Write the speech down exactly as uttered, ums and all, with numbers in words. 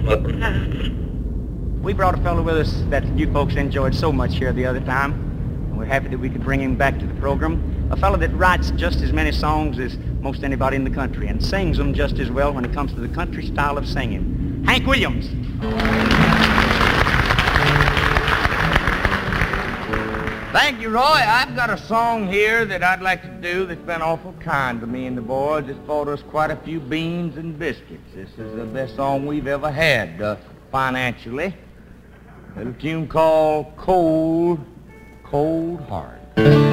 We brought a fellow with us that you folks enjoyed so much here the other time, and we're happy that we could bring him back to the program. A fellow that writes just as many songs as most anybody in the country and sings them just as well when it comes to the country style of singing. Hank Williams. Thank you, Roy. I've got a song here that I'd like to do that's been awful kind to me and the boys. It's bought us quite a few beans and biscuits. This is the best song we've ever had uh, financially. A little tune called Cold, Cold Heart.